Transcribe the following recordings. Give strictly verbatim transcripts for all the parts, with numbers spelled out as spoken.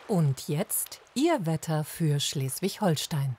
Und jetzt Ihr Wetter für Schleswig-Holstein.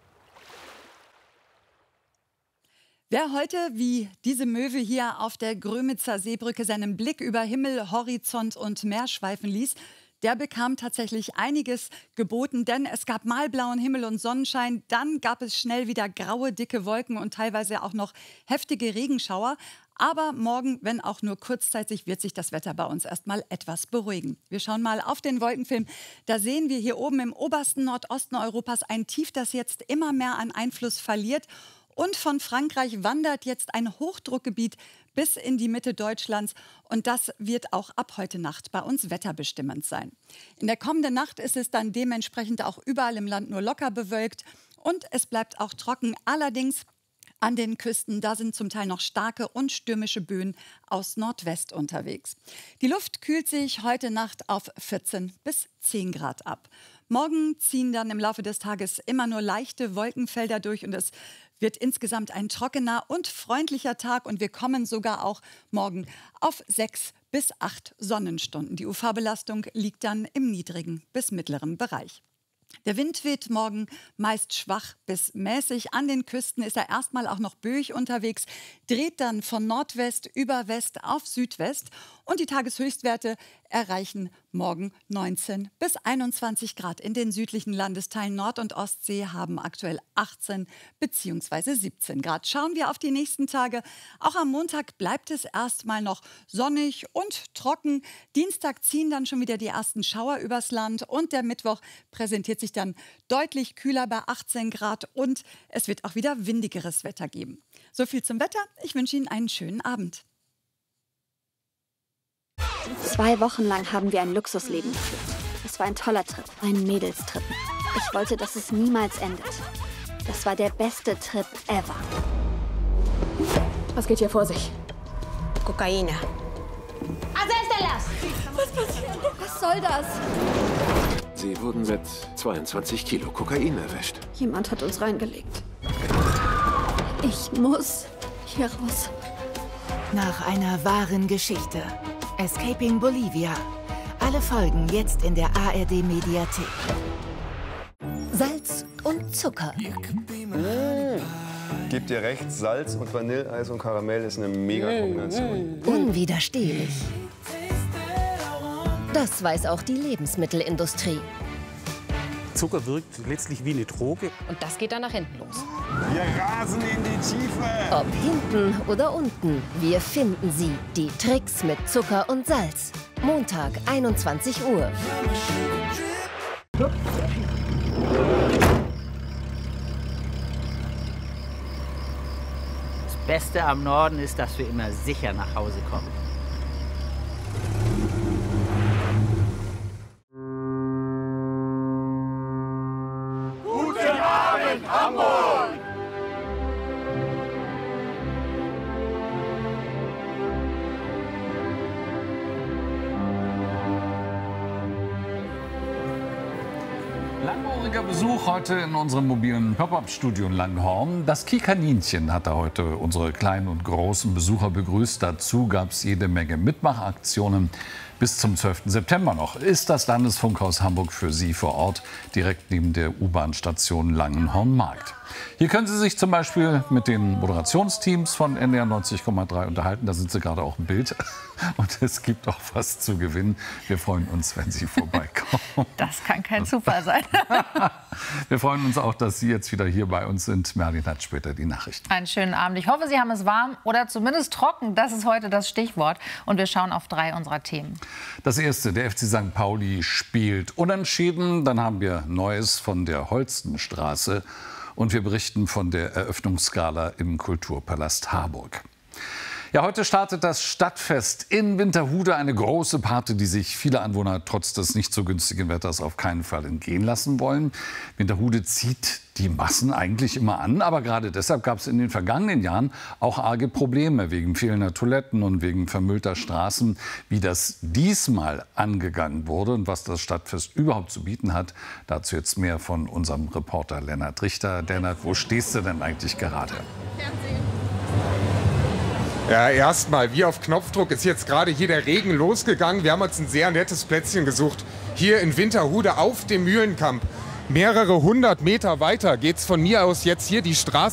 Wer heute, wie diese Möwe hier auf der Grömitzer Seebrücke, seinen Blick über Himmel, Horizont und Meer schweifen ließ, der bekam tatsächlich einiges geboten, denn es gab mal blauen Himmel und Sonnenschein, dann gab es schnell wieder graue, dicke Wolken und teilweise auch noch heftige Regenschauer. Aber morgen, wenn auch nur kurzzeitig, wird sich das Wetter bei uns erstmal etwas beruhigen. Wir schauen mal auf den Wolkenfilm. Da sehen wir hier oben im obersten Nordosten Europas ein Tief, das jetzt immer mehr an Einfluss verliert. Und von Frankreich wandert jetzt ein Hochdruckgebiet bis in die Mitte Deutschlands. Und das wird auch ab heute Nacht bei uns wetterbestimmend sein. In der kommenden Nacht ist es dann dementsprechend auch überall im Land nur locker bewölkt. Und es bleibt auch trocken. Allerdings an den Küsten, da sind zum Teil noch starke und stürmische Böen aus Nordwest unterwegs. Die Luft kühlt sich heute Nacht auf vierzehn bis zehn Grad ab. Morgen ziehen dann im Laufe des Tages immer nur leichte Wolkenfelder durch und es wird insgesamt ein trockener und freundlicher Tag und wir kommen sogar auch morgen auf sechs bis acht Sonnenstunden. Die U V-Belastung liegt dann im niedrigen bis mittleren Bereich. Der Wind weht morgen meist schwach bis mäßig. An den Küsten ist er erstmal auch noch böig unterwegs, dreht dann von Nordwest über West auf Südwest. Und die Tageshöchstwerte erreichen morgen neunzehn bis einundzwanzig Grad. In den südlichen Landesteilen Nord- und Ostsee haben aktuell achtzehn bzw. siebzehn Grad. Schauen wir auf die nächsten Tage. Auch am Montag bleibt es erstmal noch sonnig und trocken. Dienstag ziehen dann schon wieder die ersten Schauer übers Land. Und der Mittwoch präsentiert sich dann deutlich kühler bei achtzehn Grad. Und es wird auch wieder windigeres Wetter geben. So viel zum Wetter. Ich wünsche Ihnen einen schönen Abend. Zwei Wochen lang haben wir ein Luxusleben geführt. Es war ein toller Trip, ein Mädelstrip. Ich wollte, dass es niemals endet. Das war der beste Trip ever. Was geht hier vor sich? Kokaina. Was passiert? Was soll das? Sie wurden mit zweiundzwanzig Kilo Kokain erwischt. Jemand hat uns reingelegt. Ich muss hier raus. Nach einer wahren Geschichte. Escaping Bolivia. Alle Folgen jetzt in der A R D-Mediathek. Salz und Zucker. Mmh. Gebt ihr recht, Salz und Vanilleeis und Karamell ist eine mega Kombination. Unwiderstehlich. Das weiß auch die Lebensmittelindustrie. Zucker wirkt letztlich wie eine Droge. Und das geht dann nach hinten los. Wir rasen in die Tiefe. Ob hinten oder unten, wir finden sie. Die Tricks mit Zucker und Salz. Montag, einundzwanzig Uhr. Das Beste am Norden ist, dass wir immer sicher nach Hause kommen. Hamburg! Langjähriger Besuch heute in unserem mobilen Pop-Up-Studio in Langhorn. Das Kikaninchen hat da heute unsere kleinen und großen Besucher begrüßt. Dazu gab es jede Menge Mitmachaktionen. Bis zum zwölften September noch ist das Landesfunkhaus Hamburg für Sie vor Ort, direkt neben der U-Bahn-Station Langenhorn-Markt. Hier können Sie sich zum Beispiel mit den Moderationsteams von N D R neunzig Komma drei unterhalten. Da sind Sie gerade auch im Bild. Und es gibt auch was zu gewinnen. Wir freuen uns, wenn Sie vorbeikommen. Das kann kein Zufall sein. Wir freuen uns auch, dass Sie jetzt wieder hier bei uns sind. Merlin hat später die Nachrichten. Einen schönen Abend. Ich hoffe, Sie haben es warm oder zumindest trocken. Das ist heute das Stichwort. Und wir schauen auf drei unserer Themen. Das erste, der F C Sankt Pauli spielt unentschieden. Dann haben wir Neues von der Holstenstraße. Und wir berichten von der Eröffnungsgala im Kulturpalast Harburg. Ja, heute startet das Stadtfest in Winterhude, eine große Party, die sich viele Anwohner trotz des nicht so günstigen Wetters auf keinen Fall entgehen lassen wollen. Winterhude zieht die Massen eigentlich immer an, aber gerade deshalb gab es in den vergangenen Jahren auch arge Probleme wegen fehlender Toiletten und wegen vermüllter Straßen. Wie das diesmal angegangen wurde und was das Stadtfest überhaupt zu bieten hat, dazu jetzt mehr von unserem Reporter Lennart Richter. Lennart, wo stehst du denn eigentlich gerade? Ja, Ja, erstmal, wie auf Knopfdruck ist jetzt gerade hier der Regen losgegangen. Wir haben uns ein sehr nettes Plätzchen gesucht. Hier in Winterhude auf dem Mühlenkamp. Mehrere hundert Meter weiter geht es von mir aus jetzt hier die Straße